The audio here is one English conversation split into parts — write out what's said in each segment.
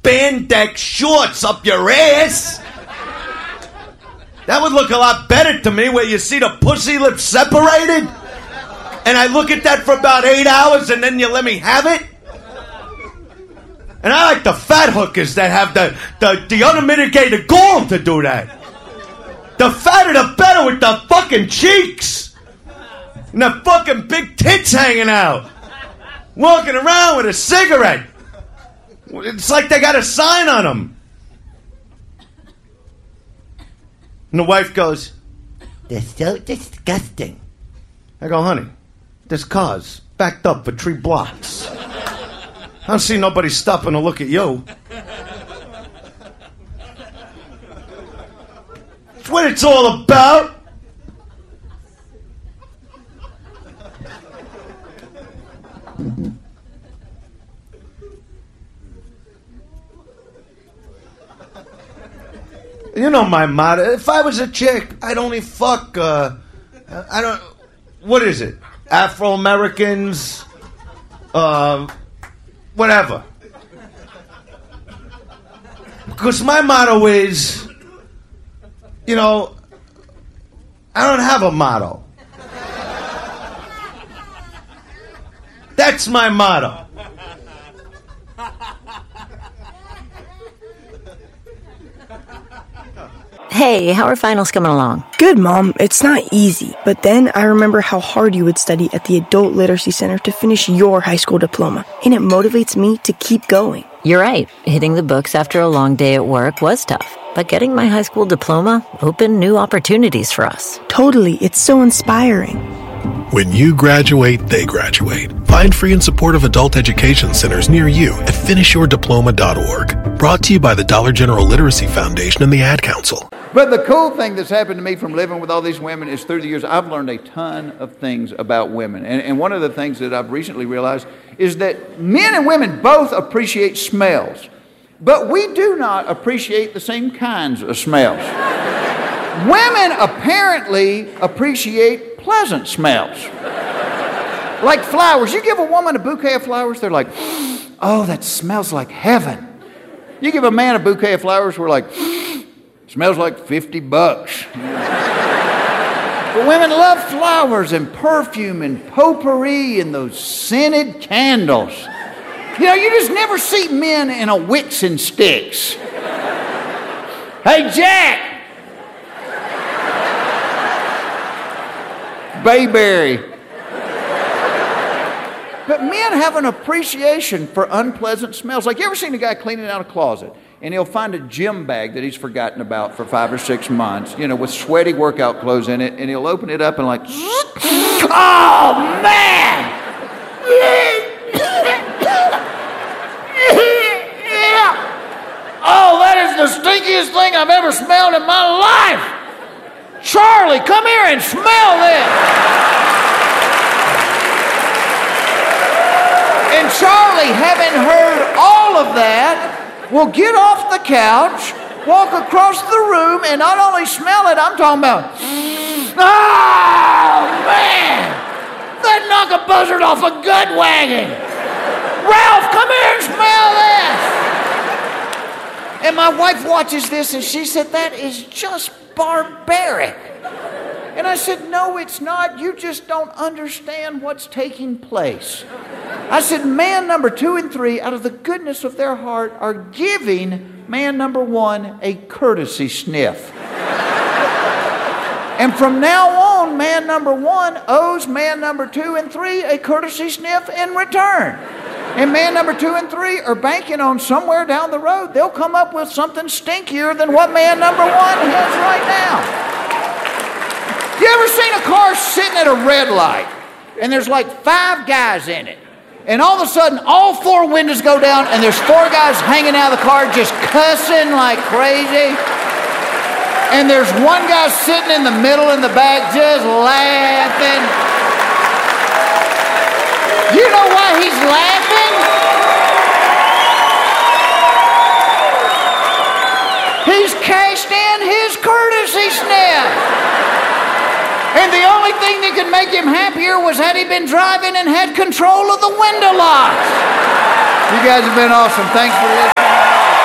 spandex shorts up your ass. That would look a lot better to me, where you see the pussy lips separated, and I look at that for about 8 hours, and then you let me have it. And I like the fat hookers that have the unmitigated gall to do that. The fatter the better, with the fucking cheeks and the fucking big tits hanging out, walking around with a cigarette. It's like they got a sign on them. And the wife goes, "They're so disgusting." I go, "Honey, this car's backed up for 3 blocks. I don't see nobody stopping to look at you." That's what it's all about. You know my motto. If I was a chick, I'd only fuck, what is it? Afro-Americans, whatever. Because my motto is, I don't have a motto. That's my motto. Hey, how are finals coming along? Good, Mom. It's not easy. But then I remember how hard you would study at the Adult Literacy Center to finish your high school diploma. And it motivates me to keep going. You're right. Hitting the books after a long day at work was tough. But getting my high school diploma opened new opportunities for us. Totally. It's so inspiring. When you graduate, they graduate. Find free and supportive adult education centers near you at finishyourdiploma.org. Brought to you by the Dollar General Literacy Foundation and the Ad Council. But the cool thing that's happened to me from living with all these women is through the years, I've learned a ton of things about women. And one of the things that I've recently realized is that men and women both appreciate smells. But we do not appreciate the same kinds of smells. Women apparently appreciate pleasant smells. Like flowers. You give a woman a bouquet of flowers, they're like, "Oh, that smells like heaven." You give a man a bouquet of flowers, we're like, "Smells like $50. But women love flowers and perfume and potpourri and those scented candles. You just never see men in a wicks and sticks. "Hey, Jack!" Bayberry. But men have an appreciation for unpleasant smells. Like, you ever seen a guy cleaning out a closet and he'll find a gym bag that he's forgotten about for 5 or 6 months, with sweaty workout clothes in it, and he'll open it up and like, "Oh, man!" "Oh, that is the stinkiest thing I've ever smelled in my life. Charlie, come here and smell this." And Charlie, having heard all of that, will get off the couch, walk across the room, and not only smell it, I'm talking about, "Oh, man! That knock a buzzard off a gut wagon. Ralph, come here and smell this." And my wife watches this and she said, "That is just barbaric." And I said, "No, it's not. You just don't understand what's taking place." I said, man number 2 and 3, out of the goodness of their heart, are giving man number 1 a courtesy sniff. And from now on, man number 1 owes man number 2 and 3 a courtesy sniff in return. And man number 2 and 3 are banking on somewhere down the road they'll come up with something stinkier than what man number 1 has right now. You ever seen a car sitting at a red light and there's like 5 guys in it, and all of a sudden all 4 windows go down and there's 4 guys hanging out of the car just cussing like crazy, and there's one guy sitting in the middle in the back just laughing? You know why he's laughing? He's cashed in his courtesy sniff. And the only thing that could make him happier was had he been driving and had control of the window locks. You guys have been awesome. Thanks for listening.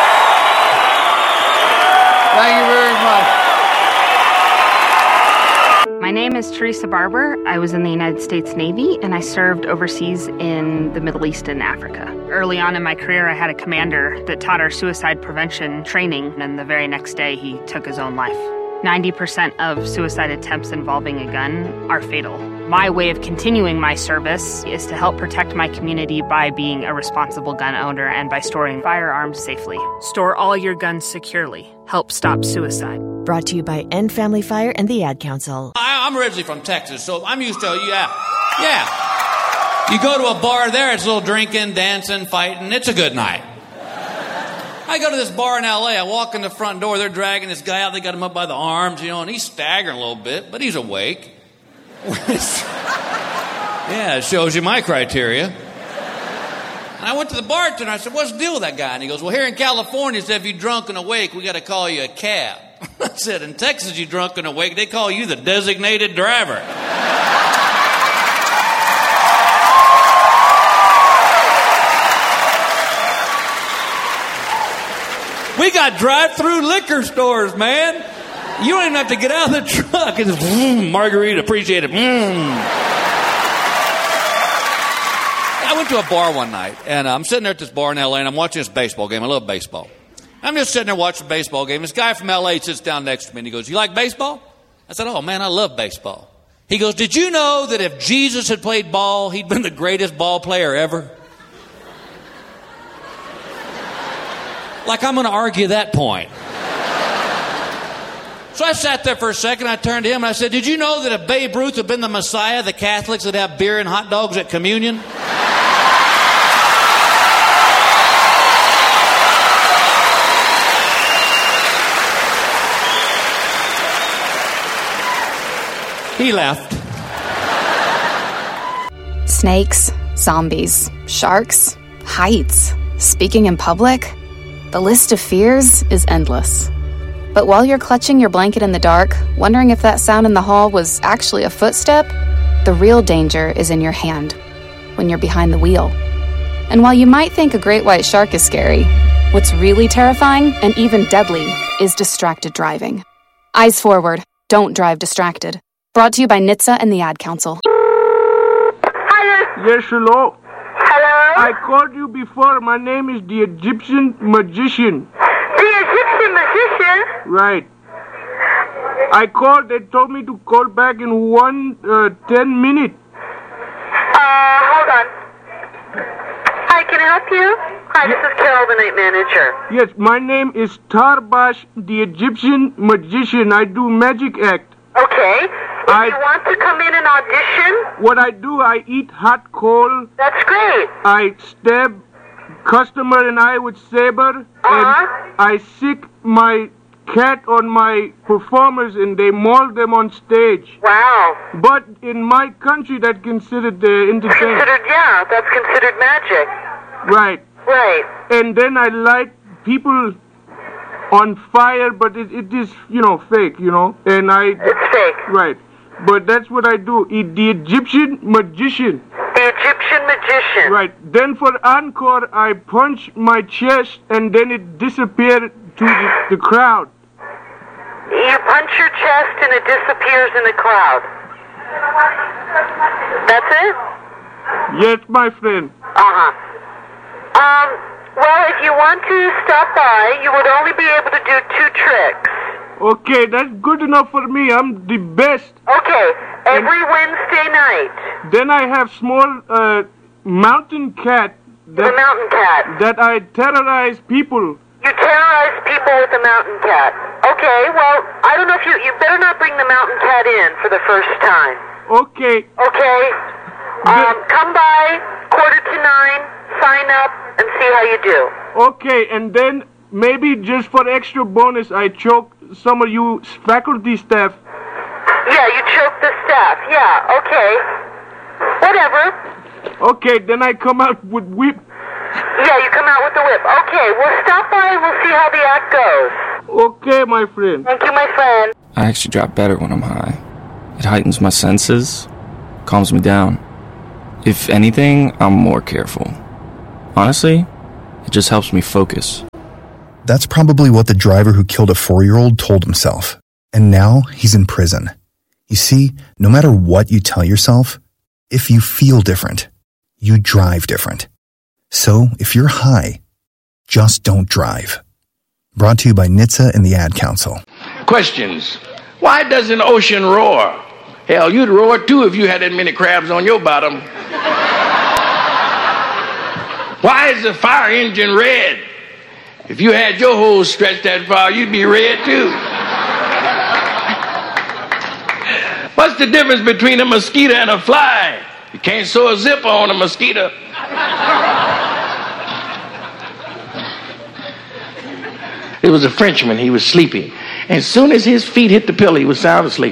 name is Teresa Barber. I was in the United States Navy, and I served overseas in the Middle East and Africa. Early on in my career, I had a commander that taught our suicide prevention training, and the very next day, he took his own life. 90% of suicide attempts involving a gun are fatal. My way of continuing my service is to help protect my community by being a responsible gun owner and by storing firearms safely. Store all your guns securely. Help stop suicide. Brought to you by End Family Fire and the Ad Council. I'm originally from Texas, so I'm used to, yeah. You go to a bar there, it's a little drinking, dancing, fighting. It's a good night. I go to this bar in L.A. I walk in the front door. They're dragging this guy out. They got him up by the arms, and he's staggering a little bit, but he's awake. Yeah, it shows you my criteria. And I went to the bartender. I said, what's the deal with that guy? And he goes, well, here in California, if you're drunk and awake, we got to call you a cab. I said, in Texas, you're drunk and awake, they call you the designated driver. We got drive-through liquor stores, man. You don't even have to get out of the truck. It's margarita, appreciate it. I went to a bar one night, and I'm sitting there at this bar in L.A., and I'm watching this baseball game. I love baseball. I'm just sitting there watching the baseball game. This guy from L.A. sits down next to me, and he goes, you like baseball? I said, oh, man, I love baseball. He goes, did you know that if Jesus had played ball, he'd been the greatest ball player ever? Like I'm going to argue that point. So I sat there for a second. I turned to him and I said, did you know that if Babe Ruth had been the Messiah, the Catholics would have beer and hot dogs at communion? He left. Snakes, zombies, sharks, heights, speaking in public. The list of fears is endless. But while you're clutching your blanket in the dark, wondering if that sound in the hall was actually a footstep, the real danger is in your hand, when you're behind the wheel. And while you might think a great white shark is scary, what's really terrifying and even deadly is distracted driving. Eyes forward, don't drive distracted. Brought to you by NHTSA and the Ad Council. Yes, hello. Hello? I called you before. My name is the Egyptian Magician. The Egyptian Magician? Right. I called. They told me to call back in 10 minutes. Hold on. Hi, can I help you? Hi, this is Carol, the night manager. Yes, my name is Tarbash, the Egyptian Magician. I do magic act. Okay. If you want to come in and audition... What I do, I eat hot coal. That's great. I stab customer and I with saber. And I sick my cat on my performers and they maul them on stage. Wow. But in my country, that's considered entertainment. That's considered magic. Right. Right. And then I light people on fire, but it is, fake, and It's fake. Right. But that's what I do. The Egyptian Magician. The Egyptian Magician. Right. Then for encore, I punch my chest, and then it disappears to the crowd. You punch your chest, and it disappears in the crowd. That's it? Yes, my friend. Well, if you want to stop by, you would only be able to do 2 tricks. Okay, that's good enough for me. I'm the best. Okay, every Wednesday night. Then I have small mountain cat. The mountain cat. That I terrorize people. You terrorize people with the mountain cat. Okay, well, I don't know if you better not bring the mountain cat in for the first time. Okay. Okay. Come by 8:45, sign up, and see how you do. Okay, and then maybe just for extra bonus, I choke some of you faculty staff. Yeah, you choke the staff. Yeah, okay. Whatever. Okay, then I come out with whip. Yeah, you come out with the whip. Okay, we'll stop by and we'll see how the act goes. Okay, my friend. Thank you, my friend. I actually drop better when I'm high. It heightens my senses, calms me down. If anything, I'm more careful. Honestly, it just helps me focus. That's probably what the driver who killed a 4-year-old told himself. And now he's in prison. You see, no matter what you tell yourself, if you feel different, you drive different. So, if you're high, just don't drive. Brought to you by NHTSA and the Ad Council. Questions. Why does an ocean roar? Hell, you'd roar too if you had that many crabs on your bottom. Why is the fire engine red? If you had your hose stretched that far, you'd be red too. What's the difference between a mosquito and a fly? You can't sew a zipper on a mosquito. It was a Frenchman. He was sleeping. As soon as his feet hit the pillow, he was sound asleep.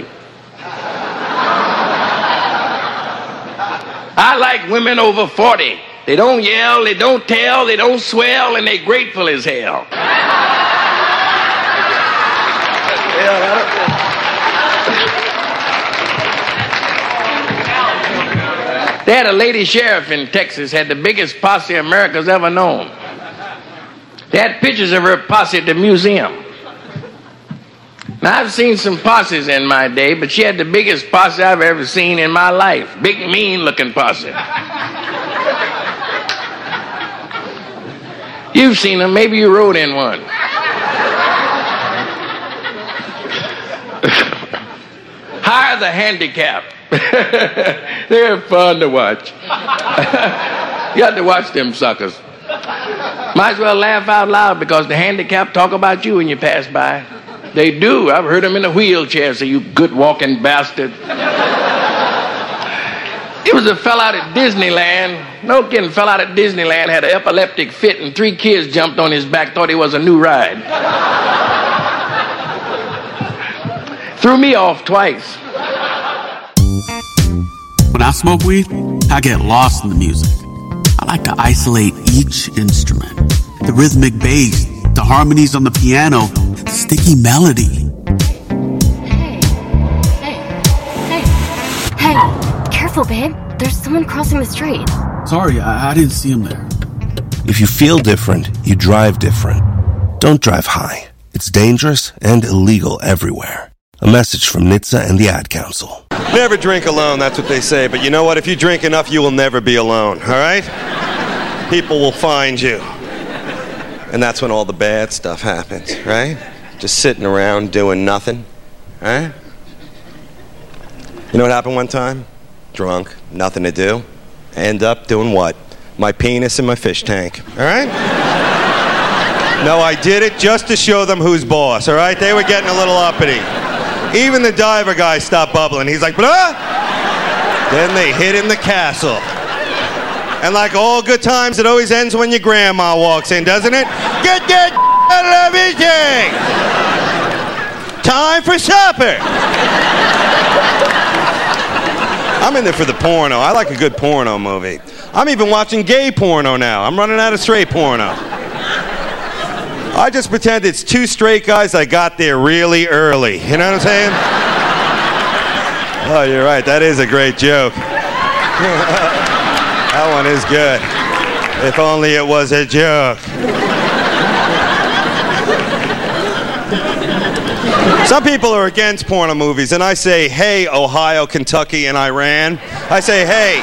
I like women over 40. They don't yell, they don't tell, they don't swell, and they grateful as hell. They had a lady sheriff in Texas, had the biggest posse America's ever known. They had pictures of her posse at the museum. Now, I've seen some posses in my day, but she had the biggest posse I've ever seen in my life. Big, mean-looking posse. You've seen them. Maybe you rode in one. Hire the handicapped. They're fun to watch. You have to watch them suckers. Might as well laugh out loud because the handicapped talk about you when you pass by. They do. I've heard them in a wheelchair say, "You good walking bastard." It was a fella out at Disneyland. No kidding, fella out at Disneyland had an epileptic fit and 3 kids jumped on his back, thought it was a new ride. Threw me off twice. When I smoke weed, I get lost in the music. I like to isolate each instrument. The rhythmic bass, the harmonies on the piano, the sticky melody. Hey, careful, babe. There's someone crossing the street. Sorry, I didn't see him there. If you feel different, you drive different. Don't drive high. It's dangerous and illegal everywhere. A message from NHTSA and the Ad Council. Never drink alone, that's what they say. But you know what? If you drink enough, you will never be alone, all right? People will find you. And that's when all the bad stuff happens, right? Just sitting around doing nothing, right? You know what happened one time? Drunk, nothing to do. End up doing what? My penis in my fish tank, all right? No, I did it just to show them who's boss, all right? They were getting a little uppity. Even the diver guy stopped bubbling. He's like, blah! Then they hid in the castle. And like all good times, it always ends when your grandma walks in, doesn't it? Get that out of everything! Time for supper! I'm in there for the porno. I like a good porno movie. I'm even watching gay porno now. I'm running out of straight porno. I just pretend it's 2 straight guys that got there really early. You know what I'm saying? Oh, you're right. That is a great joke. That one is good. If only it was a joke. Some people are against porno movies, and I say, hey, Ohio, Kentucky, and Iran. I say, hey.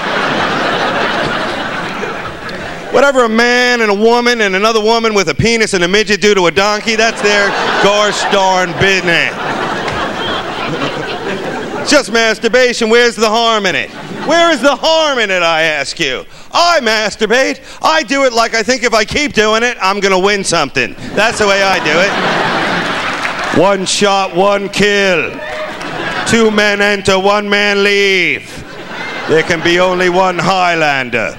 Whatever a man and a woman and another woman with a penis and a midget do to a donkey, that's their gosh darn business. It's just masturbation. Where's the harm in it? Where is the harm in it, I ask you? I masturbate. I do it like I think if I keep doing it, I'm going to win something. That's the way I do it. 1 shot, 1 kill. 2 men enter, 1 man leave. There can be only 1 Highlander.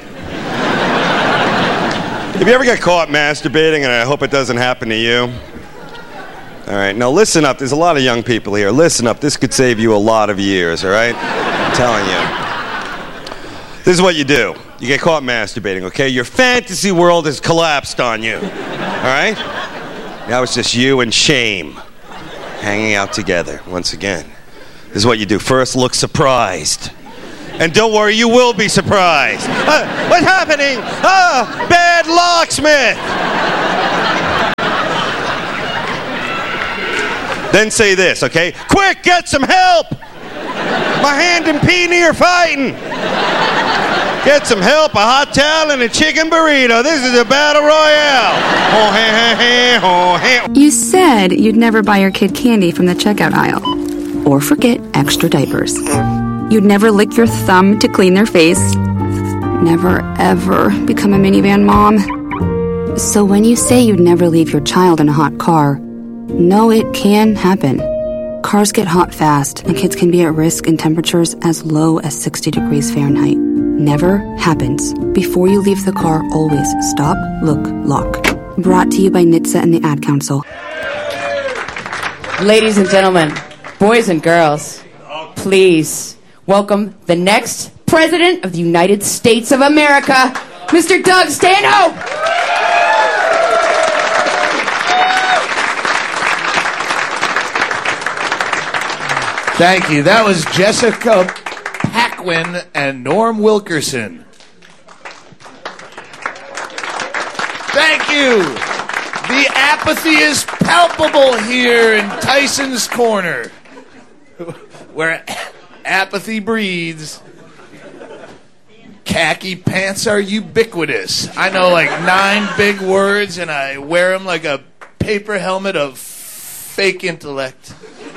If you ever get caught masturbating, and I hope it doesn't happen to you. All right, now listen up. There's a lot of young people here. Listen up. This could save you a lot of years, all right? I'm telling you. This is what you do. You get caught masturbating, okay? Your fantasy world has collapsed on you, all right? Now it's just you and shame hanging out together once again. This is what you do. First, look surprised. And don't worry, you will be surprised. What's happening? Bad locksmith. Then say this, okay? Quick, get some help. My hand and Peony are fighting. Get some help, a hot towel, and a chicken burrito. This is a battle royale. Oh, hey, hey, oh, hey. You said you'd never buy your kid candy from the checkout aisle. Or forget extra diapers. You'd never lick your thumb to clean their face. Never, ever become a minivan mom. So when you say you'd never leave your child in a hot car, no, it can happen. Cars get hot fast, and kids can be at risk in temperatures as low as 60 degrees Fahrenheit. Never happens. Before you leave the car, always stop, look, lock. Brought to you by NHTSA and the Ad Council. Ladies and gentlemen, boys and girls, please welcome the next President of the United States of America, Mr. Doug Stanhope. Thank you. That was Jessica Paquin and Norm Wilkerson. Thank you. The apathy is palpable here in Tyson's Corner, where apathy breeds. Khaki pants are ubiquitous. I know like 9 big words, and I wear them like a paper helmet of fake intellect.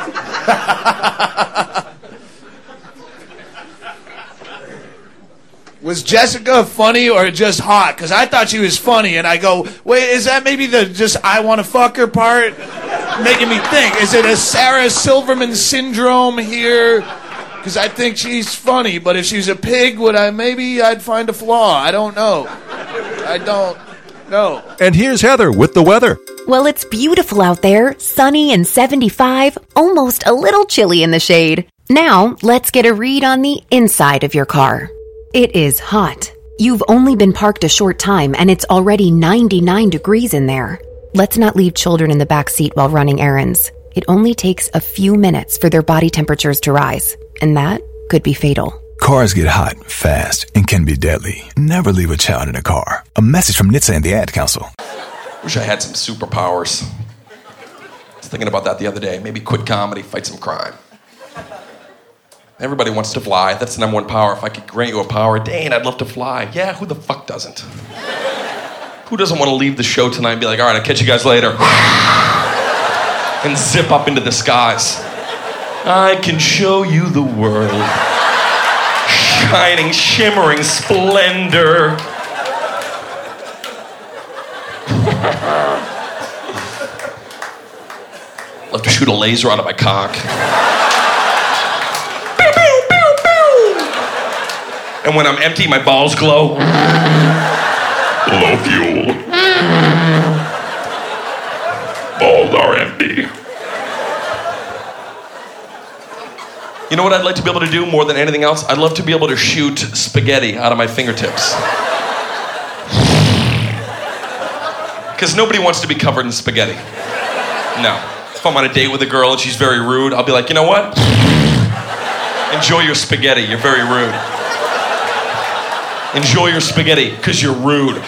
Was Jessica funny or just hot? Because I thought she was funny, and I go, wait, is that maybe the just I want to fuck her part? Making me think, is it a Sarah Silverman syndrome here? Because I think she's funny, but if she's a pig, I'd find a flaw. I don't know. I don't know. And here's Heather with the weather. Well, it's beautiful out there, sunny and 75, almost a little chilly in the shade. Now, let's get a read on the inside of your car. It is hot. You've only been parked a short time and it's already 99 degrees in there. Let's not leave children in the back seat while running errands. It only takes a few minutes for their body temperatures to rise, and that could be fatal. Cars get hot, fast, and can be deadly. Never leave a child in a car. A message from NHTSA and the Ad Council. Wish I had some superpowers. I was thinking about that the other day. Maybe quit comedy, fight some crime. Everybody wants to fly. That's the number one power. If I could grant you a power, Dane, I'd love to fly. Yeah, who the fuck doesn't? Who doesn't want to leave the show tonight and be like, all right, I'll catch you guys later. And zip up into the skies. I can show you the world. Shining, shimmering splendor. Love to shoot a laser out of my cock. Pew, pew, pew, pew. And when I'm empty, my balls glow. Low fuel. Balls are empty. You know what I'd like to be able to do more than anything else? I'd love to be able to shoot spaghetti out of my fingertips. Because nobody wants to be covered in spaghetti. No. If I'm on a date with a girl and she's very rude, I'll be like, you know what? Enjoy your spaghetti, you're very rude. Enjoy your spaghetti, because you're rude.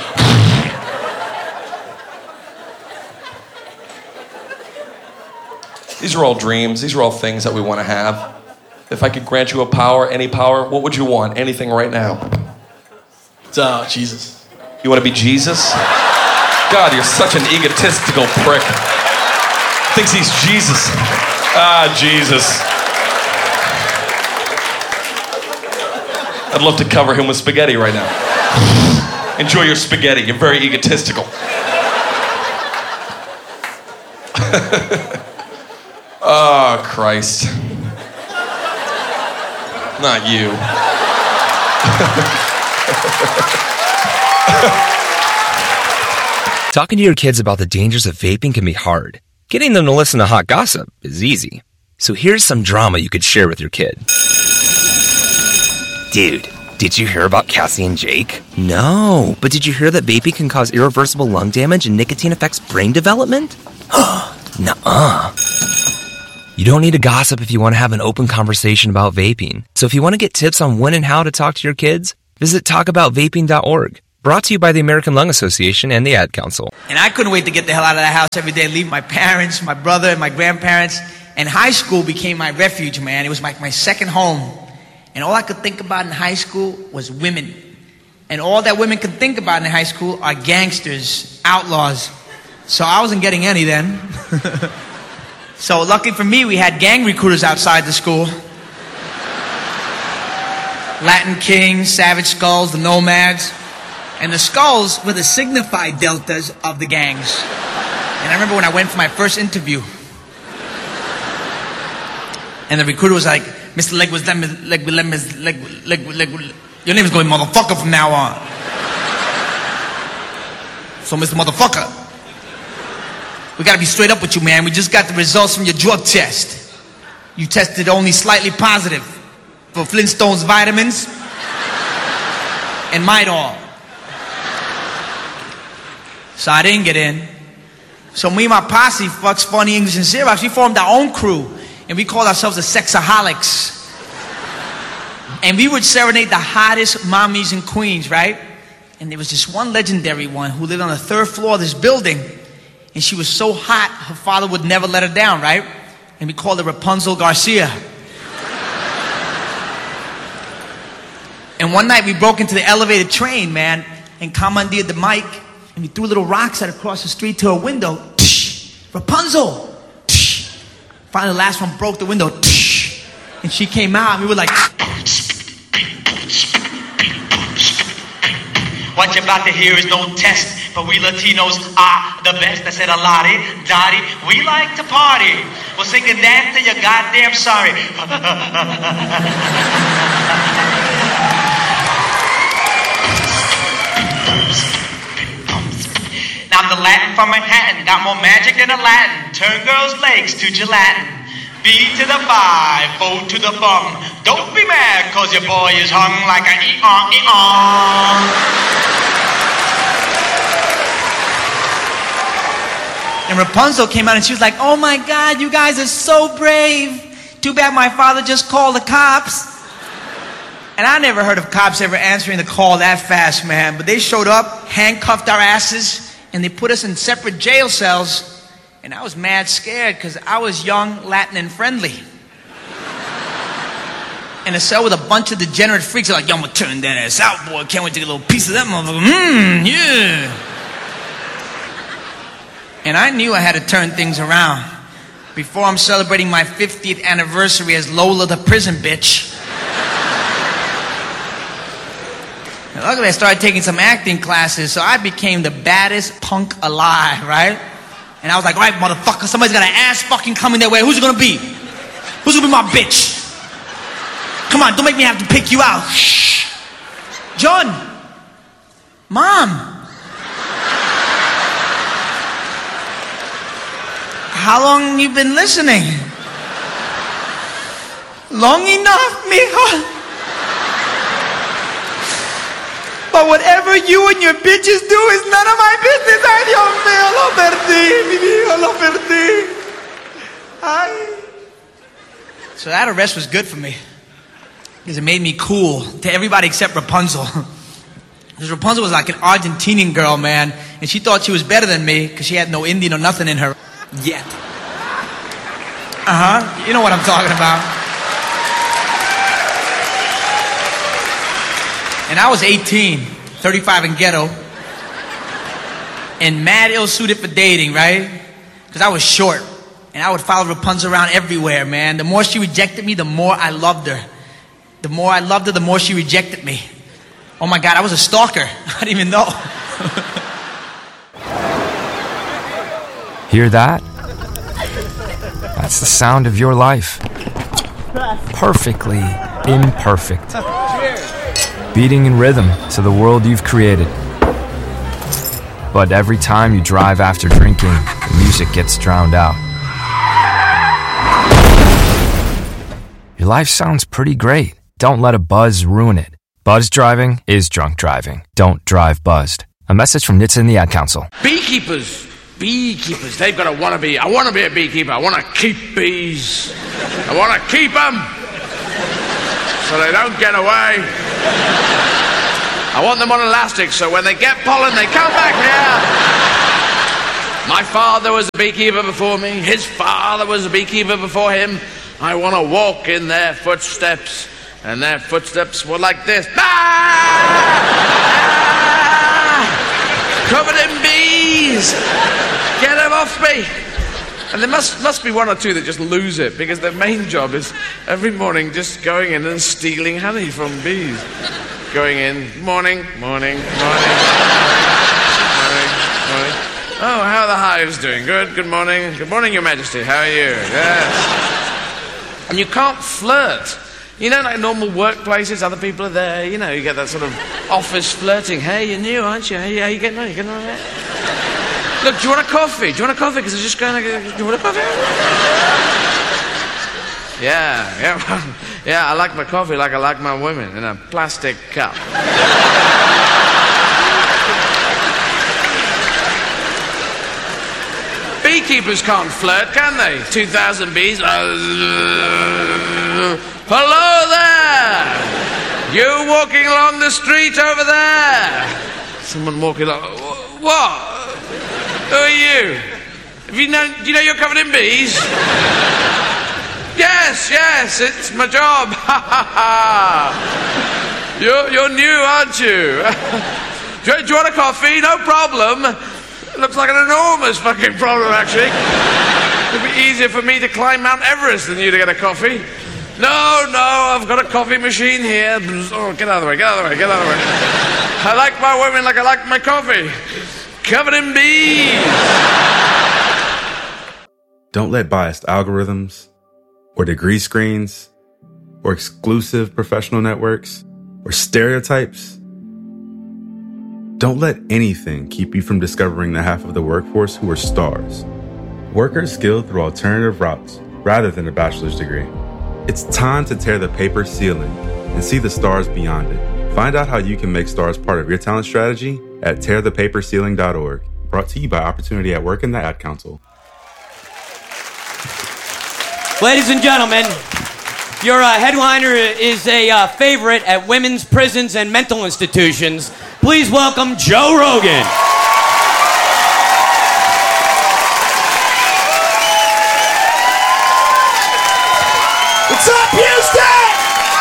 These are all dreams, these are all things that we want to have. If I could grant you a power, any power, what would you want? Anything right now? It's Jesus. You want to be Jesus? God, you're such an egotistical prick. Thinks he's Jesus. Ah, Jesus. I'd love to cover him with spaghetti right now. Enjoy your spaghetti. You're very egotistical. Oh, Christ. Not you. Talking to your kids about the dangers of vaping can be hard. Getting them to listen to hot gossip is easy. So here's some drama you could share with your kid. Dude, did you hear about Cassie and Jake? No, but did you hear that vaping can cause irreversible lung damage and nicotine affects brain development? Nuh-uh. You don't need to gossip if you want to have an open conversation about vaping. So if you want to get tips on when and how to talk to your kids, visit talkaboutvaping.org. Brought to you by the American Lung Association and the Ad Council. And I couldn't wait to get the hell out of that house every day, leave my parents, my brother, and my grandparents. And high school became my refuge, man. It was like my second home. And all I could think about in high school was women. And all that women could think about in high school are gangsters, outlaws. So I wasn't getting any then. So lucky for me, we had gang recruiters outside the school. Latin Kings, Savage Skulls, the Nomads. And the skulls were the signified deltas of the gangs. And I remember when I went for my first interview. And the recruiter was like, Mr. Your name is going motherfucker from now on. So Mr. Motherfucker, we gotta be straight up with you, man. We just got the results from your drug test. You tested only slightly positive for Flintstones vitamins and Midol. So I didn't get in. So me and my posse, Fucks, Funny, English, and Xerox, we formed our own crew. And we called ourselves the Sexaholics. And we would serenade the hottest mommies in Queens, right? And there was this one legendary one who lived on the 3rd floor of this building. And she was so hot, her father would never let her down, right? And we called her Rapunzel Garcia. And one night we broke into the elevated train, man, and commandeered the mic. And we threw little rocks at across the street to her window. Rapunzel! Finally, the last one broke the window. And she came out, and we were like... What you're about to hear is no test, but we Latinos are the best. I said a lottie, dottie, we like to party. We'll sing and dance till you're goddamn sorry. Now I'm the Latin from Manhattan, got more magic than a Latin. Turn girls' legs to gelatin. B to the 5, O to the bum. Don't be mad, cause your boy is hung like an e-on. And Rapunzel came out and she was like, oh my God, you guys are so brave. Too bad my father just called the cops. And I never heard of cops ever answering the call that fast, man. But they showed up, handcuffed our asses, and they put us in separate jail cells. And I was mad scared because I was young, Latin, and friendly. In a cell with a bunch of degenerate freaks. They're like, yo, I'm gonna turn that ass out, boy. Can't wait to get a little piece of that motherfucker. Yeah. And I knew I had to turn things around. Before I'm celebrating my 50th anniversary as Lola the prison bitch. And luckily I started taking some acting classes, so I became the baddest punk alive, right? And I was like, all right, motherfucker, somebody's got an ass fucking coming their way. Who's it gonna be? Who's gonna be my bitch? Come on, don't make me have to pick you out. Shh. John. Mom. How long you been listening? Long enough, mijo. But whatever you and your bitches do is none of my business. Ay, Dios mío, lo perdí, mi hijo, lo perdí. Ay. So that arrest was good for me. Because it made me cool to everybody except Rapunzel. Because Rapunzel was like an Argentinian girl, man. And she thought she was better than me because she had no Indian or nothing in her yet. Uh-huh. You know what I'm talking about. And I was 18, 35 in ghetto, and mad ill-suited for dating, right? Because I was short, and I would follow Rapunzel around everywhere, man. The more she rejected me, the more I loved her. The more I loved her, the more she rejected me. Oh my God, I was a stalker. I didn't even know. Hear that? That's the sound of your life. Perfectly imperfect. Beating in rhythm to the world you've created. But every time you drive after drinking, the music gets drowned out. Your life sounds pretty great. Don't let a buzz ruin it. Buzz driving is drunk driving. Don't drive buzzed. A message from NHTSA and the Ad Council. Beekeepers, they've got to want to be. I want to be a beekeeper. I want to keep bees. I want to keep them so they don't get away. I want them on elastic so when they get pollen, they come back here. My father was a beekeeper before me. His father was a beekeeper before him. I want to walk in their footsteps And their footsteps were like this. Covered in bees! Get them off me! And there must be one or two that just lose it, because their main job is every morning just going in and stealing honey from bees. Going in, morning. Oh, how are the hives doing? Good morning. Good morning, Your Majesty. How are you? Yes. And you can't flirt. You know, like normal workplaces, other people are there, you know, you get that sort of office flirting. Hey, you're new, aren't you? Hey, how you getting on? You getting on right? Look, do you want a coffee? Do you want a coffee? Because I'm just going to... Do you want a coffee? Yeah, I like my coffee like I like my women, in a plastic cup. Beekeepers can't flirt, can they? 2,000 bees. Hello there! You walking along the street over there? Someone walking along. What? Who are you? Do you know you're covered in bees? Yes, it's my job. You're new, aren't you? Do you want a coffee? No problem. It looks like an enormous fucking problem, actually. It'd be easier for me to climb Mount Everest than you to get a coffee. No, I've got a coffee machine here. Oh, get out of the way. I like my women like I like my coffee. Covered in bees. Don't let biased algorithms, or degree screens, or exclusive professional networks, or stereotypes. Don't let anything keep you from discovering the half of the workforce who are stars. Workers skilled through alternative routes rather than a bachelor's degree. It's time to tear the paper ceiling and see the stars beyond it. Find out how you can make stars part of your talent strategy at tearthepaperceiling.org. Brought to you by Opportunity at Work and the Ad Council. Ladies and gentlemen, your headliner is a favorite at women's prisons and mental institutions. Please welcome Joe Rogan. What's up, Houston?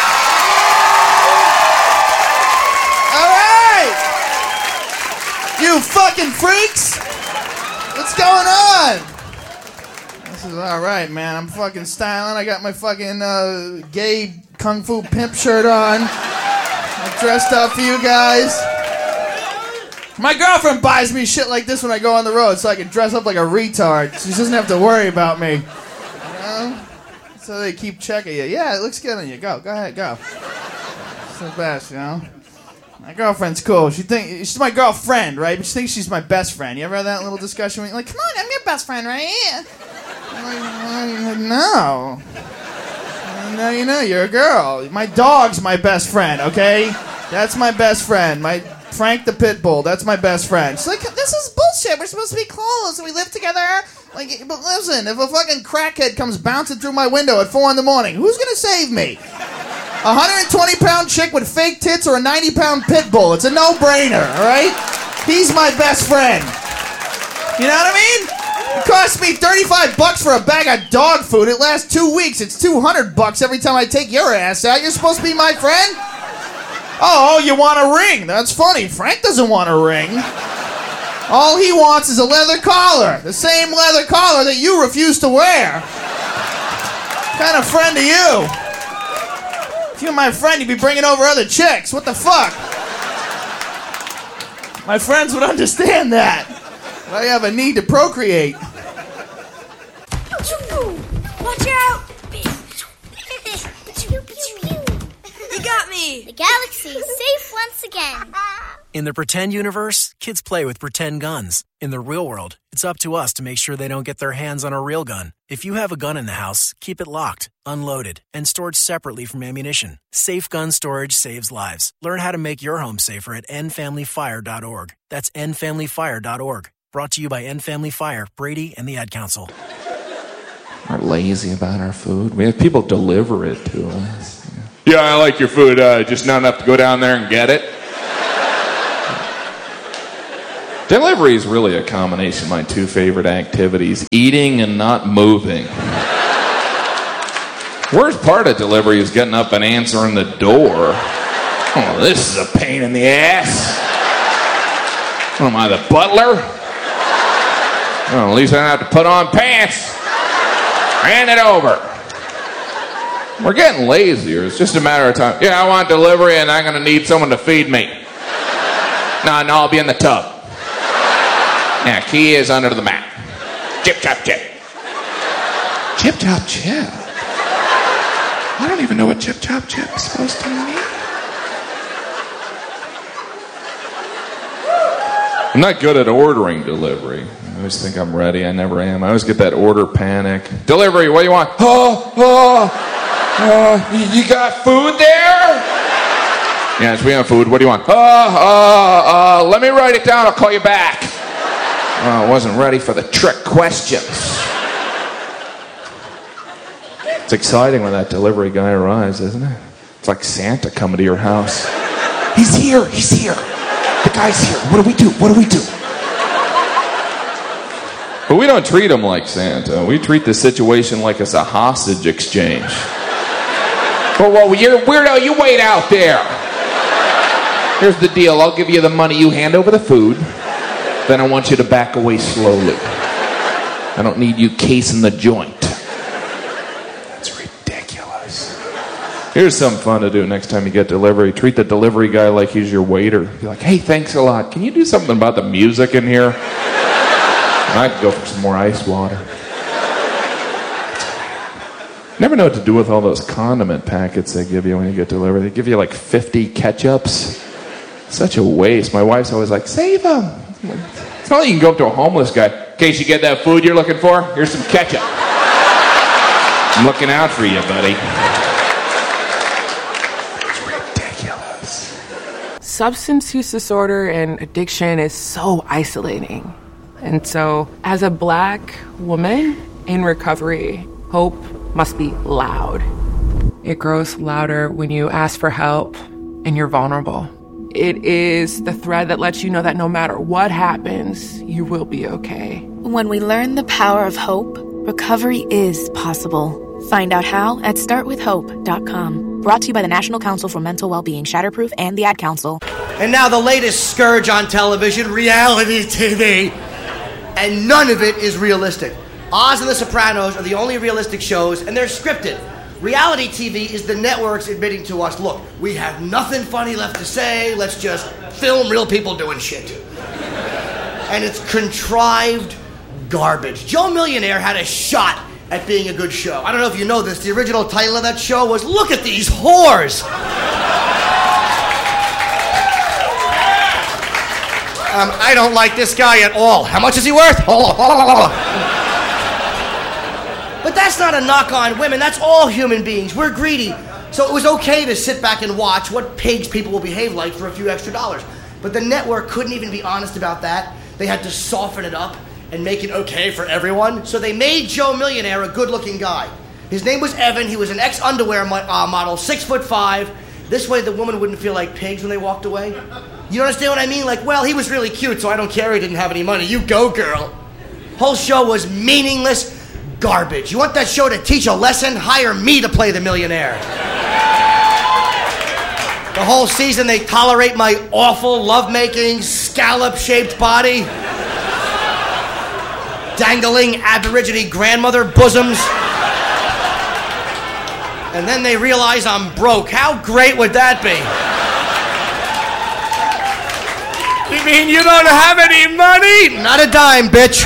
All right. You fucking freaks. What's going on? This is all right, man. I'm fucking styling. I got my fucking gay kung fu pimp shirt on. I'm dressed up for you guys. My girlfriend buys me shit like this when I go on the road so I can dress up like a retard. She doesn't have to worry about me. You know? So they keep checking you. Yeah, it looks good on you. Go ahead, go. It's the best, you know? My girlfriend's cool. She's my girlfriend, right? But she thinks she's my best friend. You ever had that little discussion with me? Like, come on, I'm your best friend, right? I'm like, no. No, you know, you're a girl. My dog's my best friend, okay? That's my best friend. My Frank the Pit Bull, that's my best friend. She's like, this is bullshit. We're supposed to be close and we live together. Like, but listen, if a fucking crackhead comes bouncing through my window at 4 a.m, who's gonna save me? A 120-pound chick with fake tits or a 90-pound pit bull? It's a no-brainer, all right? He's my best friend. You know what I mean? It costs me $35 for a bag of dog food. It lasts 2 weeks. It's $200 every time I take your ass out. You're supposed to be my friend? Oh, you want a ring? That's funny. Frank doesn't want a ring. All he wants is a leather collar. The same leather collar that you refuse to wear. What kind of friend are you? If you're my friend, you'd be bringing over other chicks. What the fuck? My friends would understand that. But I have a need to procreate. Watch out! You got me! The galaxy is safe once again. In the pretend universe, kids play with pretend guns. In the real world, it's up to us to make sure they don't get their hands on a real gun. If you have a gun in the house, keep it locked, unloaded, and stored separately from ammunition. Safe gun storage saves lives. Learn how to make your home safer at endfamilyfire.org. That's endfamilyfire.org. Brought to you by End Family Fire, Brady, and the Ad Council. We're lazy about our food. We have people deliver it to us. Yeah, I like your food, just not enough to go down there and get it. Delivery is really a combination of my two favorite activities, eating and not moving. Worst part of delivery is getting up and answering the door. Oh, this is a pain in the ass. What am I, the butler? Well, at least I don't have to put on pants. Hand it over. We're getting lazier. It's just a matter of time. Yeah, I want delivery and I'm going to need someone to feed me. No, I'll be in the tub. Yeah, key is under the mat. Chip, chop, chip. Chip, chop, chip. I don't even know what chip, chop, chip is supposed to mean. I'm not good at ordering delivery. I always think I'm ready. I never am. I always get that order panic. Delivery, what do you want? You got food there? Yes, we have food. What do you want? Let me write it down. I'll call you back. I wasn't ready for the trick questions. It's exciting when that delivery guy arrives, isn't it? It's like Santa coming to your house. He's here. The guy's here. What do we do? But we don't treat him like Santa. We treat the situation like it's a hostage exchange. Well, you're weirdo. You wait out there. Here's the deal. I'll give you the money. You hand over the food. Then I want you to back away slowly. I don't need you casing the joint. It's ridiculous. Here's something fun to do next time you get delivery. Treat the delivery guy like he's your waiter. Be like, hey, thanks a lot. Can you do something about the music in here? I could go for some more ice water. Never know what to do with all those condiment packets they give you when you get delivered. They give you like 50 ketchups. Such a waste. My wife's always like, save them. It's not like you can go up to a homeless guy. In case you get that food you're looking for, here's some ketchup. I'm looking out for you, buddy. It's ridiculous. Substance use disorder and addiction is so isolating. And so, as a black woman in recovery, hope must be loud. It grows louder when you ask for help and you're vulnerable. It is the thread that lets you know that no matter what happens, you will be okay. When we learn the power of hope, recovery is possible. Find out how at startwithhope.com. Brought to you by the National Council for Mental Wellbeing, Shatterproof, and the Ad Council. And now the latest scourge on television, reality TV. And none of it is realistic. Oz and The Sopranos are the only realistic shows, and they're scripted. Reality TV is the networks admitting to us, look, we have nothing funny left to say, let's just film real people doing shit. And it's contrived garbage. Joe Millionaire had a shot at being a good show. I don't know if you know this, the original title of that show was, Look at These Whores! I don't like this guy at all. How much is he worth? But that's not a knock on women. That's all human beings. We're greedy. So it was okay to sit back and watch what pigs people will behave like for a few extra dollars. But the network couldn't even be honest about that. They had to soften it up and make it okay for everyone. So they made Joe Millionaire a good-looking guy. His name was Evan. He was an ex-underwear model, 6'5". This way the woman wouldn't feel like pigs when they walked away. You understand what I mean? Like, well, he was really cute, so I don't care he didn't have any money. You go, girl. Whole show was meaningless garbage. You want that show to teach a lesson? Hire me to play the millionaire. The whole season they tolerate my awful lovemaking, scallop-shaped body. Dangling Aborigine grandmother bosoms. And then they realize I'm broke. How great would that be? You mean you don't have any money? Not a dime, bitch.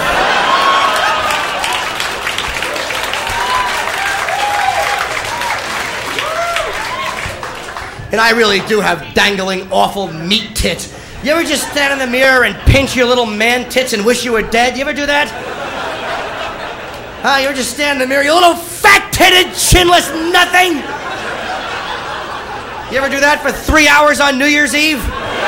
And I really do have dangling, awful meat tits. You ever just stand in the mirror and pinch your little man tits and wish you were dead? You ever do that? You ever just stand in the mirror, you little fat-titted, chinless nothing? You ever do that for 3 hours on New Year's Eve?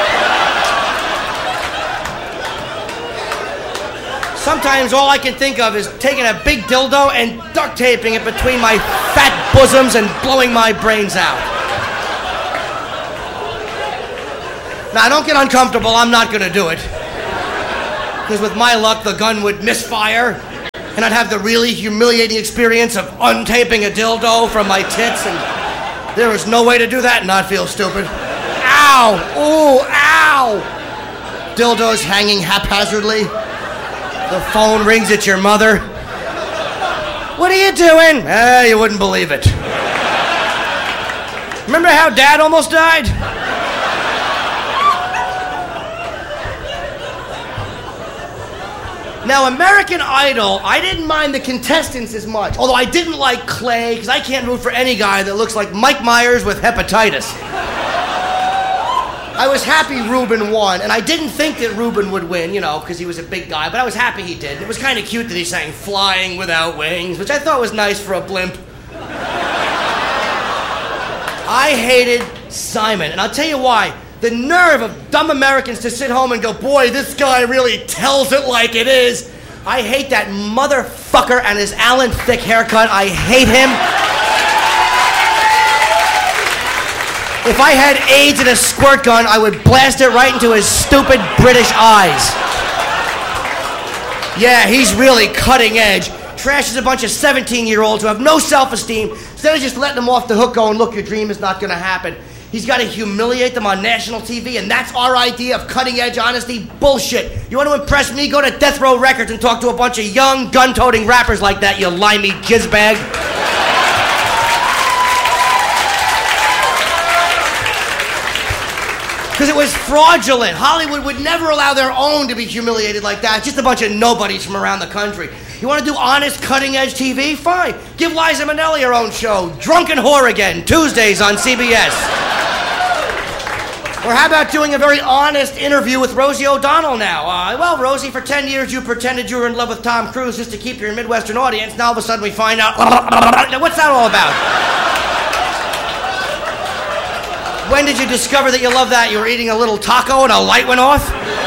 Sometimes all I can think of is taking a big dildo and duct taping it between my fat bosoms and blowing my brains out. Now, don't get uncomfortable. I'm not going to do it. Because with my luck, the gun would misfire. And I'd have the really humiliating experience of untaping a dildo from my tits, and there was no way to do that and not feel stupid. Ow! Ooh, ow! Dildos hanging haphazardly. The phone rings at your mother. What are you doing? You wouldn't believe it. Remember how Dad almost died? Now, American Idol, I didn't mind the contestants as much. Although I didn't like Clay, because I can't root for any guy that looks like Mike Myers with hepatitis. I was happy Ruben won, and I didn't think that Ruben would win, because he was a big guy, but I was happy he did. It was kind of cute that he sang Flying Without Wings, which I thought was nice for a blimp. I hated Simon, and I'll tell you why. The nerve of dumb Americans to sit home and go, boy, this guy really tells it like it is. I hate that motherfucker and his Alan Thicke haircut. I hate him. If I had AIDS and a squirt gun, I would blast it right into his stupid British eyes. Yeah, he's really cutting edge. Trashes a bunch of 17-year-olds who have no self-esteem. Instead of just letting them off the hook going, look, your dream is not going to happen. He's got to humiliate them on national TV, and that's our idea of cutting-edge honesty? Bullshit. You want to impress me? Go to Death Row Records and talk to a bunch of young, gun-toting rappers like that, you limey jizzbag. Because it was fraudulent. Hollywood would never allow their own to be humiliated like that. Just a bunch of nobodies from around the country. You want to do honest, cutting-edge TV? Fine. Give Liza Minnelli her own show, Drunken Whore Again, Tuesdays on CBS. Or how about doing a very honest interview with Rosie O'Donnell now? Well, Rosie, for 10 years you pretended you were in love with Tom Cruise just to keep your Midwestern audience. Now all of a sudden we find out... What's that all about? When did you discover that you love that? You were eating a little taco and a light went off?